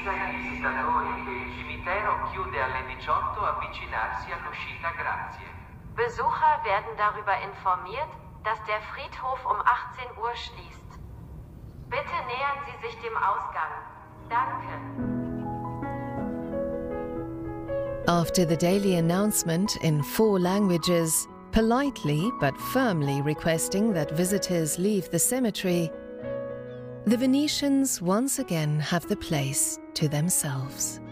avvisa i visitatori che il cimitero chiude alle 18 avvicinarsi all'uscita grazie. Besucher werden darüber informiert, dass der Friedhof um 18 Uhr schließt. Bitte nähern Sie sich dem Ausgang. Danke. After the daily announcement in 4 languages, politely but firmly requesting that visitors leave the cemetery, the Venetians once again have the place to themselves.